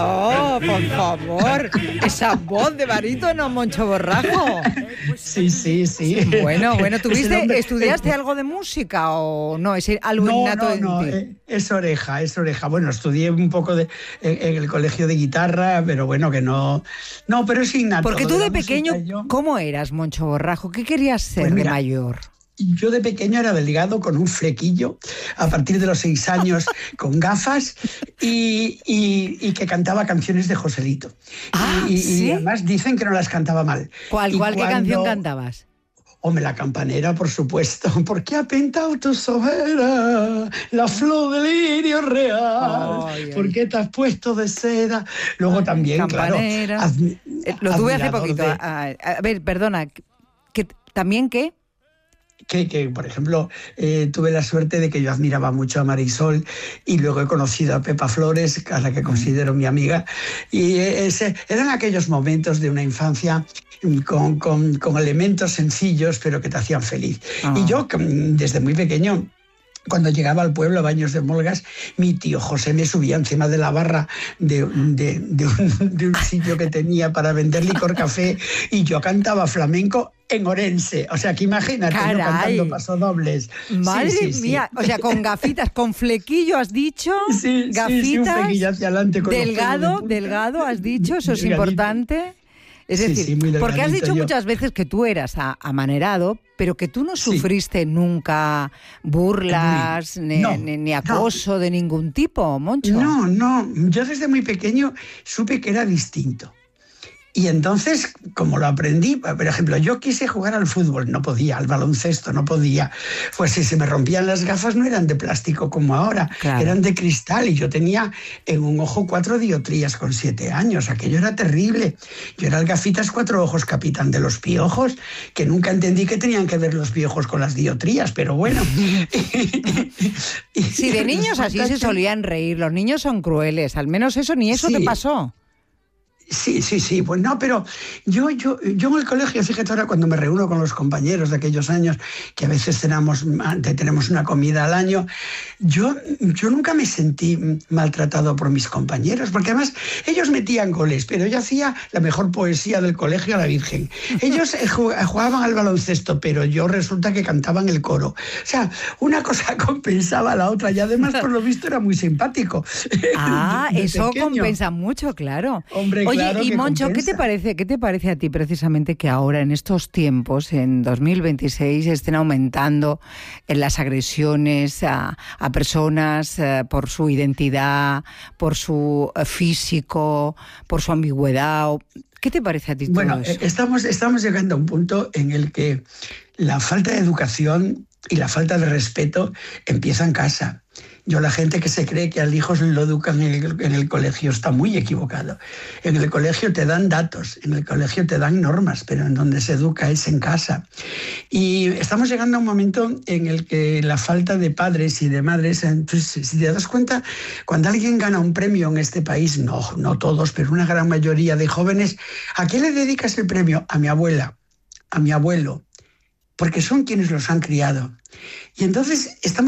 Oh, por favor. Esa voz de barítono, Moncho Borrajo. Sí. Bueno, ¿estudiaste algo de música o no? ¿Es algo innato en ti? Es oreja. Bueno, estudié un poco en el colegio de guitarra, pero bueno, que no... No, pero es innato. Porque tú de pequeño, ¿cómo eras, Moncho Borrajo? ¿Qué querías ser pues mira, de mayor? Yo de pequeño era delgado, con un flequillo, a partir de los 6 años, con gafas, y que cantaba canciones de Joselito. ¿Sí? Y además dicen que no las cantaba mal. ¿Qué canción cantabas? Hombre, La Campanera, por supuesto. ¿Por qué ha pintado tu sojera la flor del lirio real? ¿Por qué te has puesto de seda? Luego también, Campanera. Claro... Lo tuve hace poquito. A ver, perdona. ¿También qué? Que, por ejemplo, tuve la suerte de que yo admiraba mucho a Marisol y luego he conocido a Pepa Flores, a la que considero mi amiga, y eran aquellos momentos de una infancia con elementos sencillos pero que te hacían feliz. Y yo, desde muy pequeño, cuando llegaba al pueblo a Baños de Molgas, mi tío José me subía encima de la barra de un sitio que tenía para vender licor café y yo cantaba flamenco en Orense. O sea, que imagínate, yo cantando pasodobles. Madre mía, o sea, con gafitas, con flequillo has dicho, gafitas, sí, un flequillo hacia adelante. Delgado has dicho, eso es importante. Es decir, porque has dicho muchas veces que tú eras amanerado, pero que tú no sufriste nunca burlas ni acoso de ningún tipo, Moncho. No, yo desde muy pequeño supe que era distinto. Y entonces, como lo aprendí, por ejemplo, yo quise jugar al fútbol, no podía, al baloncesto, no podía. Pues si se me rompían las gafas no eran de plástico como ahora, eran de cristal y yo tenía en un ojo 4 dioptrías con 7 años, aquello era terrible. Yo era el gafitas 4 ojos capitán de los piojos, que nunca entendí que tenían que ver los piojos con las dioptrías, pero bueno. Sí, de niños así se solían reír, los niños son crueles, al menos eso te pasó. Sí, pues no, pero yo en el colegio, fíjate ahora cuando me reúno con los compañeros de aquellos años, que a veces tenemos una comida al año, yo nunca me sentí maltratado por mis compañeros, porque además ellos metían goles, pero yo hacía la mejor poesía del colegio a la Virgen. Ellos jugaban al baloncesto, pero yo resulta que cantaba en el coro. O sea, una cosa compensaba a la otra y además, por lo visto, era muy simpático. Eso compensa mucho, claro. Hombre, oye, claro, y Moncho, compensa. ¿qué te parece a ti precisamente que ahora, en estos tiempos, en 2026, estén aumentando las agresiones a personas por su identidad, por su físico, por su ambigüedad? ¿Qué te parece a ti todo eso? Estamos llegando a un punto en el que la falta de educación y la falta de respeto empieza en casa. La gente que se cree que al hijo lo educan en el colegio está muy equivocado. En el colegio te dan datos, en el colegio te dan normas, pero en donde se educa es en casa. Y estamos llegando a un momento en el que la falta de padres y de madres, entonces, si te das cuenta, cuando alguien gana un premio en este país, no todos, pero una gran mayoría de jóvenes, ¿a qué le dedicas el premio? A mi abuela, a mi abuelo, porque son quienes los han criado. Y entonces estamos